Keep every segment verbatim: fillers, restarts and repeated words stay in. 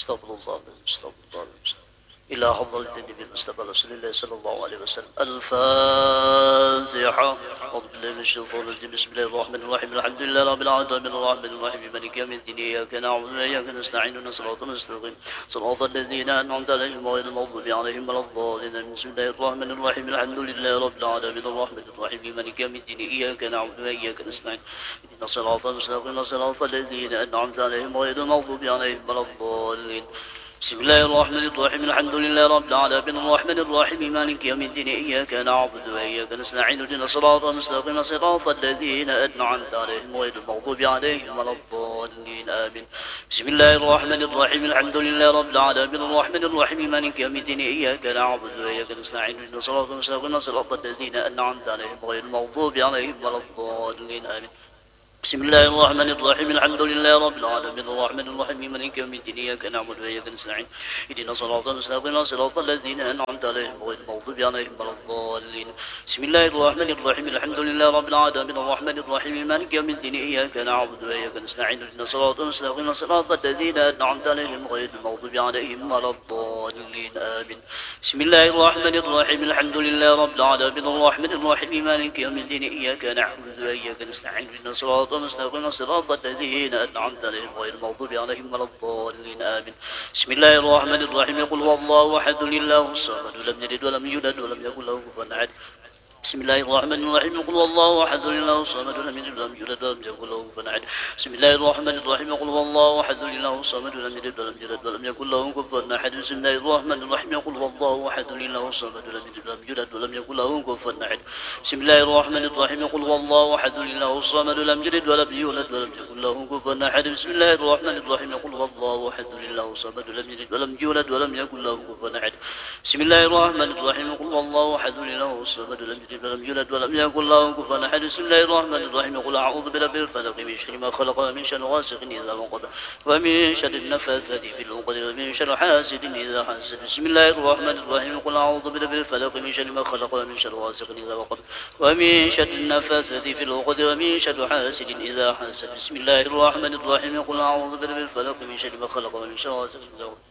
استغفر الله استغفر الله إلى حضرة النبي المصطفى رسول الله صلى الله عليه وسلم. الفاتحة. أعوذ بالله من الشيطان الرجيم. بسم الله الرحمن الرحيم. الحمد لله رب العالمين الرحمن الرحيم مالك يوم الدين. إياك نعبد وإياك نستعين اهدنا الصراط المستقيم صراط الذين أنعمت عليهم غير المغضوب عليهم ولا الضالين. بسم الله الرحمن الرحيم. الحمد لله رب العالمين الرحمن الرحيم مالك يوم الدين. إياك نعبد وإياك نستعين اهدنا الصراط المستقيم صراط الذين أنعمت عليهم غير المغضوب عليهم ولا الضالين. بسم الله الرحمن الرحيم. الحمد لله رب العالمين الرحمن الرحيم مالك يوم الدين. إياك نعبد وإياك نستعين اهدنا الصراط المستقيم صراط الذين أنعمت عليهم غير المغضوب عليهم ولا الضالين آمين. بسم الله الرحمن الرحيم. الحمد لله رب العالمين الرحمن الرحيم مالك يوم الدين. إياك نعبد وإياك نستعين اهدنا الصراط المستقيم صراط الذين أنعمت عليهم غير المغضوب عليهم ولا الضالين آمين. بسم الله الرحمن الرحيم. الحمد لله رب العالمين الرحمن الرحيم مالك يوم الدين. إياك نعبد وإياك نستعين اهدنا الصراط المستقيم صراط الذين أنعمت عليهم غير المغضوب عليهم ولا الضالين. بسم الله الرحمن الرحيم. الحمد لله رب العالمين الرحمن الرحيم مالك يوم الدين. إياك نعبد وإياك نستعين اهدنا الصراط المستقيم صراط الذين أنعمت عليهم غير المغضوب عليهم ولا الضالين آمين. بسم الله الرحمن الرحيم. الحمد لله رب العالمين الرحمن الرحيم مالك يوم الدين. إياك نعبد وإياك نستعين اهدنا الصراط المستقيم صراط الذين أنعمت عليهم غير المغضوب عليهم ولا الضالين آمين. بسم الله الرحمن الرحيم. قل هو الله أحد الله الصمد لم يلد ولم يولد ولم يكن له كفوا أحد. بسم الله الرحمن الرحيم. قل هو الله أحد الله الصمد لم يلد ولم يولد ولم يكن له كفوا أحد. بسم الله الرحمن الرحيم. قل هو الله أحد الله الصمد لم يلد ولم يولد ولم يكن له كفوا أحد. بسم الله الرحمن الرحيم. قل هو الله أحد الله الصمد لم يلد ولم يولد ولم يكن له كفوا أحد. بسم الله الرحمن الرحيم. قل هو الله أحد الله الصمد لم يلد ولم يولد ولم يكن له كفوا أحد. بسم الله الرحمن الرحيم. قل هو الله أحد الله الصمد لم يلد ولم يولد ولم يكن له كفوا أحد. بسم الله الرحمن الرحيم. قل هو الله أحد الله الصمد لم يلد ولم يولد ولم يكن له كفوا أحد. بسم الله الرحمن الرحيم. قل أعوذ برب الفلق من شر ما خلق ومن شر غاسق إذا وقب ومن شر النفاثات في العقد ومن شر حاسد إذا حسد. بسم الله الرحمن الرحيم. قل أعوذ برب الفلق من شر ما خلق ومن شر غاسق إذا وقب ومن شر النفاثات في العقد ومن شر حاسد إذا حسد. بسم الله الرحمن الرحيم. قل أعوذ برب الفلق من شر ما خلق ومن شر غاسق إذا وقب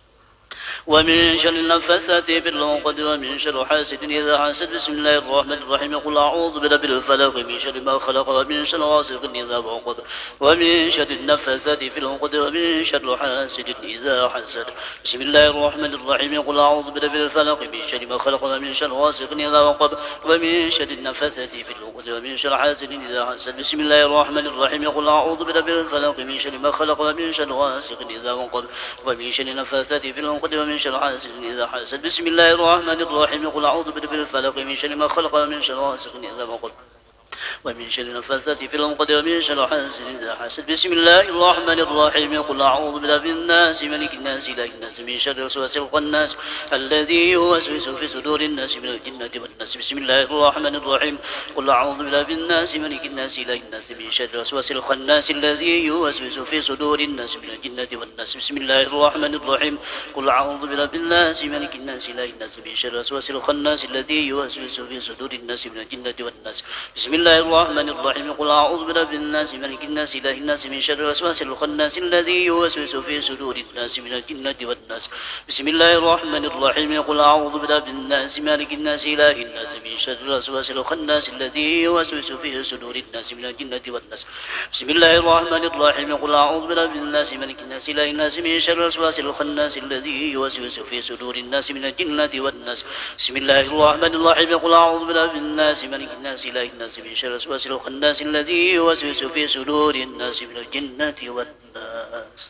ومن شر النفاثات في العقد ومن شر حاسد إذا حسد. بسم الله الرحمن الرحيم. قل أعوذ برب الفلق من شر ما خلق ومن شر غاسق إذا وقب ومن شر النفاثات في العقد ومن شر حاسد إذا حسد. بسم الله الرحمن الرحيم. قل أعوذ برب الفلق من شر ما خلق ومن شر غاسق إذا وقب ومن شر النفاثات في العقد ومن شر حاسد إذا حسد. بسم الله الرحمن الرحيم. قل أعوذ برب الفلق من شر ما خلق ومن شر غاسق إذا وقب ومن شر النفاثات في العقد ومن شر حاسد إذا حسد. بسم الله الرحمن الرحيم. قل أعوذ برب الفلق من شر ما خلق ومن شر غاسق إذا وقب ومن شر النفاثات في العقد ومن شر حاسد إذا حسد. بسم الله الرحمن الرحيم. قل أعوذ برب الناس ملك الناس إله الناس من شر الوسواس الخناس الذي يوسوس في صدور الناس من الجنة والناس. بسم الله الرحمن الرحيم. قل أعوذ برب الناس ملك الناس إله الناس من شر الوسواس الخناس الذي يوسوس في صدور الناس من الجنة والناس. بسم الله الرحمن الرحيم. قل أعوذ برب الناس ملك الناس إله الناس من شر الوسواس الخناس الذي يوسوس في صدور الناس من الجنة والناس. بسم الله الرحمن الرحيم. قل أعوذ برب الناس ملك الناس إله الناس من شر الوسواس الخناس الذي يوسوس في صدور الناس من الجنة والناس. بسم الله الرحمن الرحيم. قل أعوذ برب الناس ملك الناس إله الناس من شر الوسواس الخناس الذي يوسوس في صدور الناس من الجنة والناس. بسم الله الرحمن الرحيم. قل أعوذ برب الناس ملك الناس إله الناس من شر الوسواس الخناس الذي يوسوس في صدور الناس من الجنة والناس. بسم الله الرحمن الرحيم. قل أعوذ برب الناس ملك الناس إله الناس من شر الوسواس الخناس الذي يوسوس في صدور الناس من الجنة والناس.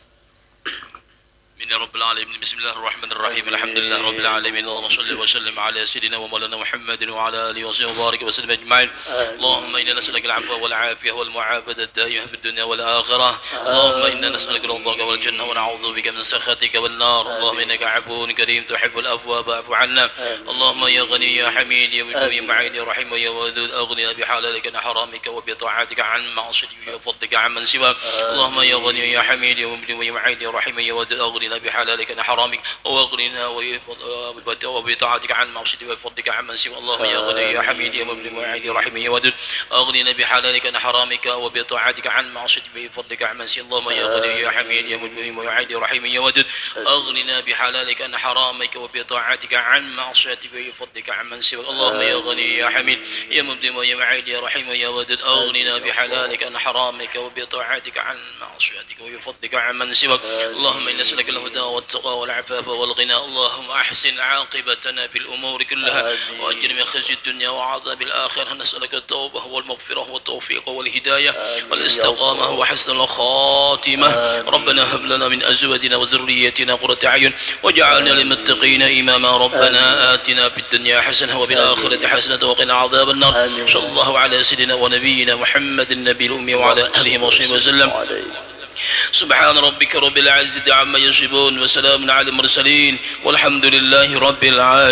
من رب العالمين. بسم الله الرحمن الرحيم. الحمد لله رب العالمين. اللهم صل وسلم على سيدنا ومولانا محمد وعلى اله وصحبه وبارك وسلم اجمعين. اللهم انا نسالك العفو والعافيه والمعافاه الدائمه في الدنيا والاخره. اللهم انا نسالك رضاك والجنه ونعوذ بك من سخطك والنار. اللهم انك عفو كريم تحب العفو فاعف عنا. اللهم يا غني يا حميد يا ودود يا معين يا رحيم يا ودود اغننا بحلالك عن حرامك وبطاعتك عن معصيتك وفضلك عن من سواك. اللهم يا غني يا حميد يا ودود يا معين يا رحيم يا ودود اغننا وأغننا بحلالك عن حرامك واغننا وبطاعتك عن معصيتك وبفضلك عمن سوى. اللهم يا غني يا حميد يا مبدي وعيد رحيم يا ودود أغننا بحلالك عن حرامك وبطاعتك عن معصيتك وبفضلك عمن سوى. اللهم يا غني يا حميد يا مبدي وعيد رحيم يا ودود أغننا بحلالك عن حرامك وبطاعتك عن معصيتك وبفضلك عمن سوى. اللهم يا غني يا حميد يا مبدي ويا معيد يا رحيم يا ودود أغننا بحلالك عن حرامك وبطاعتك عن معصيتك وبفضلك عمن سواك. اللهم إنا نسألك الهدى والتقى والعفاف والغنى. اللهم أحسن عاقبتنا في الأمور كلها وأجر من خزي الدنيا وعذاب الآخرة. نسألك التوبة والمغفرة والتوفيق والهداية والاستقامة وحسن الخاتمة. ربنا هب لنا من أزواجنا وذريتنا قرة أعين واجعلنا للمتقين إماما. ربنا آتنا في الدنيا حسنة وفي الآخرة حسنة وقنا عذاب النار. صلى الله على سيدنا ونبينا محمد النبي الأمي وعلى آله وصحبه وسلم. سبحان ربك رب العزة عما يصفون وسلام على المرسلين والحمد لله رب العالمين.